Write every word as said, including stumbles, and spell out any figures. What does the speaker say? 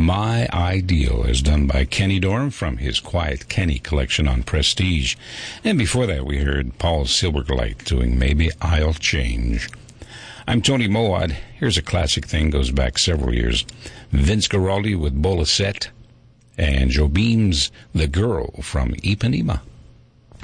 My Ideal, as done by Kenny Dorham from his Quiet Kenny collection on Prestige. And before that, we heard Paul Silbergleit doing Maybe I'll Change. I'm Tony Mowat. Here's a classic thing, goes back several years. Vince Guaraldi with Bolisette, and Jobim's The Girl from Ipanema.